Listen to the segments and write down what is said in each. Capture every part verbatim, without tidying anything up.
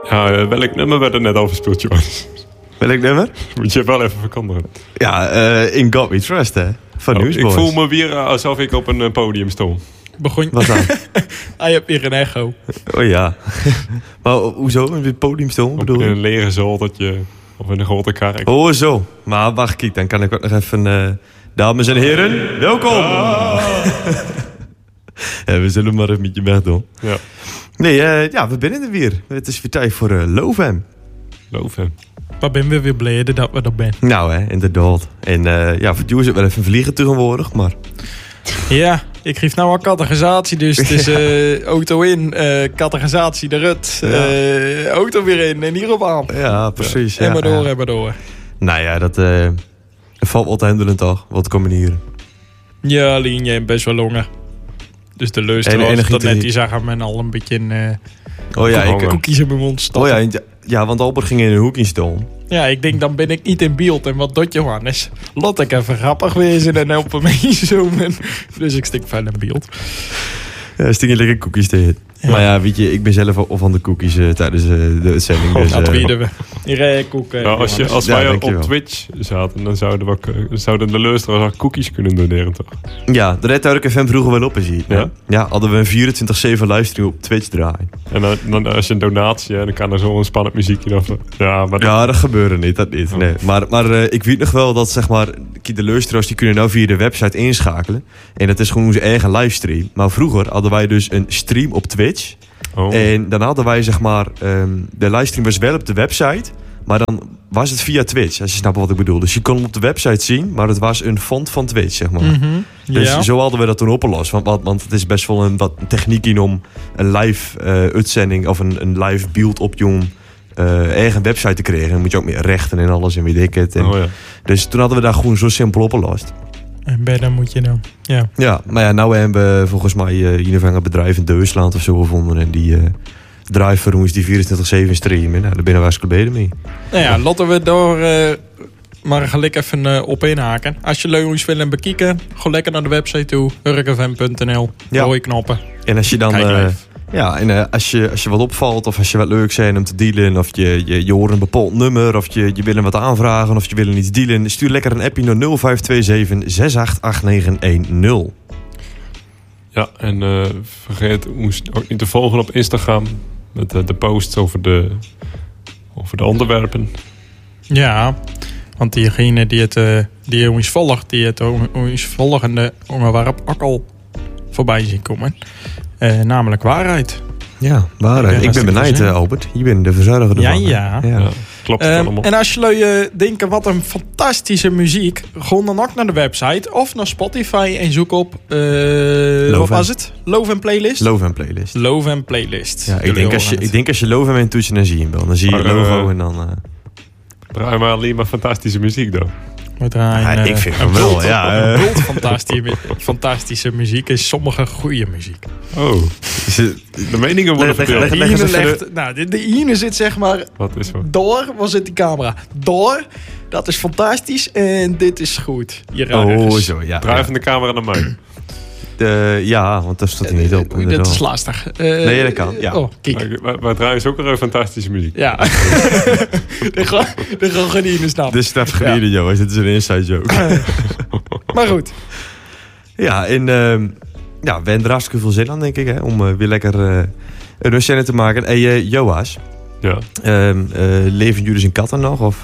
Ja, welk nummer werd er net overspeeld, jongens? Welk nummer? Moet je wel even veranderen. Ja, uh, In God We Trust, hè. Van oh, Newsboys. Ik voel me weer alsof ik op een podium stond. Begon... Wat dan? Hij heeft weer een echo. Oh ja. Maar hoezo? Op het podium stonden, bedoel In je? een lege zoldertje of in een grote kerk. Oh, zo. Maar wacht, kijk, dan kan ik ook nog even... Uh, dames en heren, welkom! Ah. Ja, we zullen maar even met je weg doen. Ja. Nee, uh, ja, we binnen er weer. Het is weer tijd voor uh, Lovem. Lovem. Waar ben we weer blij dat we er zijn. Nou, hè, inderdaad. En uh, ja, voor jou is het wel even vliegen tegenwoordig, maar... Ja, ik geef nou al categorisatie, dus het is uh, auto in, uh, categorisatie eruit, ja. uh, auto weer in en hierop aan. Ja, precies. Ja. En maar door, ja. en maar door. Nou ja, dat uh, valt wat handelen toch? Wat komen hier? Ja, Lien, jij bent best wel langer. Dus de luisteraars, dat net die zagen me al een beetje in... Uh, oh ja, ik... Cookies in mijn mond stoppen. Oh ja, ja, want Albert ging in een hoekje staan. Ja, ik denk, dan ben ik niet in beeld. En wat doet Johannes? Laat ik even grappig wezen en helpen me zoomen. Dus ik stik van in beeld. Ja, stik je lekker cookies tegen. Ja. Maar ja, weet je, ik ben zelf al van de cookies uh, tijdens uh, de uitzending. Dus, oh, dat uh, weten we. Hier koeken. Nou, als je, als wij ja, op Twitch zaten, dan zouden, we, zouden de luisteraars ook cookies kunnen doneren, toch? Ja, de Red Turk F M vroeger wel op, zie je. Ja? Ja, hadden we een vierentwintig zeven livestream op Twitch draaien. En dan, dan als je een donatie, hè, dan kan er zo een spannend muziekje af. Ja, maar dat... ja, dat gebeurde niet, dat niet. Nee. Maar, maar uh, ik weet nog wel dat, zeg maar, de luisteraars die kunnen nou via de website inschakelen. En dat is gewoon onze eigen livestream. Maar vroeger hadden wij dus een stream op Twitch. Oh. En dan hadden wij, zeg maar, um, de livestream was wel op de website, maar dan was het via Twitch, als je snapt wat ik bedoel. Dus je kon hem op de website zien, maar het was een font van Twitch, zeg maar. Mm-hmm. Dus ja. zo hadden we dat toen opgelost. Want, want, want het is best wel een wat techniek in om een live uh, uitzending of een, een live beeld op je uh, eigen website te krijgen. Dan moet je ook meer rechten en alles en weet ik het. En, oh, ja. Dus toen hadden we daar gewoon zo simpel opgelost. En bij dan moet je nou. Ja. Ja, maar ja, nou hebben we volgens mij uh, een of andere bedrijf in Duitsland of zo gevonden. En die uh, draaien voor ons die vierentwintig zeven streamen. Nou, daar ben we hartstikke blij mee. Nou ja, laten we door uh, maar gelijk even uh, op inhaken. Als je leuk willen bekijken, ga lekker naar de website toe. hurkfm punt n l. Ja. Rode knoppen. En als je dan... Uh, ja, en uh, als, je, als je wat opvalt of als je wat leuk zijn om te dealen... of je, je, je hoort een bepaald nummer of je, je wil hem wat aanvragen... of je wil iets dealen, stuur lekker een appje naar nul vijf twee zeven zes acht acht negen een nul. Ja, en uh, vergeet ons ook niet te volgen op Instagram... met uh, de posts over de, over de onderwerpen. Ja, want diegene die het uh, die ons volgt... die het ons volgende onderwerp ook al voorbij zien komen... Uh, namelijk waarheid. Ja, waarheid. Ik ben benijd, uh, Albert. Je bent de verzorger ervan. Ja, ja. ja. ja klopt het allemaal. Um, en als jullie uh, denken, wat een fantastische muziek... ga dan ook naar de website of naar Spotify en zoek op... Uh, wat was het? Love and Playlist? Love and Playlist. Love and Playlist. Ja, ik, denk als je, ik denk als je Love and toetsen, dan zie je hem wel. Dan zie je het logo uh, en dan... Uh... Draai maar alleen maar fantastische muziek dan. We draaien, ja, uh, ik vind het wel, bult, ja. Een bult fantastische, fantastische muziek en sommige goede muziek. Oh. De meningen worden verdeeld. De ene legt, nou, de, de ene zit zeg maar... Wat is wat? Door, waar zit die camera? Door, dat is fantastisch en dit is goed. Hier oh, zo, ja. Draai van de camera naar mij. Uh, ja, want daar staat hij niet op. Uh, dat is lastig. Uh, nee, dat kan. Ja. Oh, kijk. Maar, maar draaien is ook een fantastische muziek. Ja. Dat gaan we geen in snappen. Dus dat genieten, ja. jongens. Dit is een inside joke. Maar goed. Ja, en uh, ja, we hebben er hartstikke veel zin aan, denk ik. Hè, om uh, weer lekker uh, een uitzending te maken. En hey, uh, Joas. Ja. Uh, uh, leven jullie zijn katten nog? Of?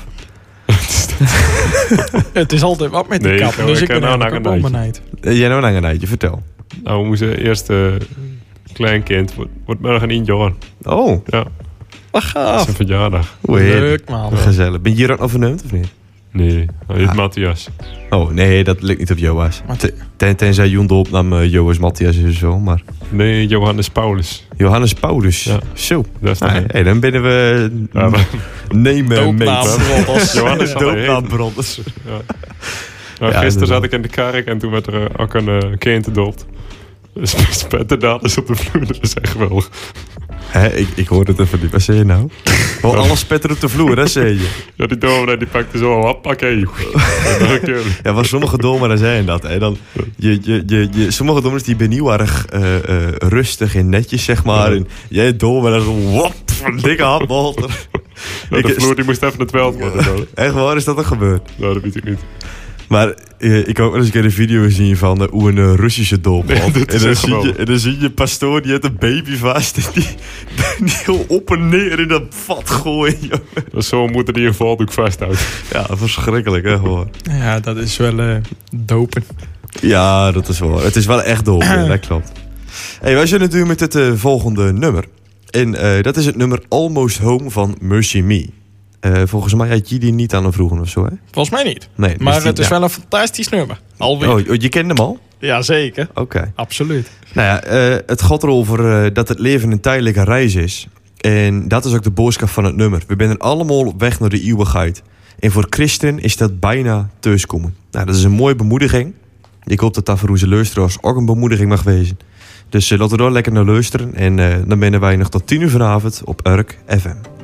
Het is altijd wat met die nee, katten. Ik dus ik ben nou ook wel benijd. Uh, jij nou een nijtje, vertel. Nou, we moesten eerst uh, kleinkind. Wordt, wordt morgen in jaar. Oh. Ja. Wat gaaf. Dat is een verjaardag. Leuk, man. Ja. Gezellig. Ben je hier ook al verneemd of niet? Nee, hij heet ah. Matthias. Oh, nee, dat lukt niet op Joas. Ten, tenzij Jon de opnam uh, Joas Matthias is zo, maar... Nee, Johannes Paulus. Johannes Paulus. Ja. Zo. Dat is nou, hey, dan binnen we... Ja, we nemen mee. Johannes Doopnaambrodders. Ja. Nou, ja, gisteren zat ik in de kerk en toen werd er uh, ook een uh, kind gedoopt. Dus spetterdaad is op de vloer. Dat is echt geweldig. Hé, ik, ik hoorde het even niet. Wat zei je nou? Oh, alles spetter op de vloer, hè, zei je? Ja, die dominee die pakte zo op, oké. Ja, maar sommige dominee zijn dat. Hè. Dan, je, je, je, je, sommige dominees die ben heel erg uh, uh, rustig en netjes, zeg maar. Ja. En jij dominee zo, wop, Een dikke hap boter. Ja, de vloer die moest even naar twaalf worden. Echt waar, is dat er gebeurd? Nou, dat weet ik niet. Maar uh, ik heb ook wel eens een keer een video gezien van uh, hoe een uh, Russische doop Nee, had. dat is en, dan echt zie je, geweldig. en dan zie je een pastoor die heeft een baby vast. En die, die heel op en neer in dat vat gooien. Joh. Dat is zo'n moeder die een valdoek vasthoudt. Ja, verschrikkelijk hè gewoon. Ja, dat is wel uh, dopen. Ja, dat is wel. Het is wel echt doop, ja, dat klopt. Hey, wij zijn natuurlijk met het uh, volgende nummer. En uh, dat is het nummer Almost Home van Mercy Me. Uh, volgens mij had je die niet aan hem vroegen of zo, hè? Volgens mij niet. Nee. Dus Maar die, het is ja. wel een fantastisch nummer. Alweer. Oh, je kende hem al? Jazeker. Oké. Okay. Absoluut. Nou ja, uh, het gaat erover uh, dat het leven een tijdelijke reis is. En dat is ook de boodschap van het nummer. We zijn allemaal op weg naar de eeuwigheid. En voor christen is dat bijna thuiskomen. Nou, dat is een mooie bemoediging. Ik hoop dat dat voor onze luisteraars ook een bemoediging mag wezen. Dus uh, laten we daar lekker naar luisteren. En uh, dan beginnen wij nog tot tien uur vanavond op Urk F M.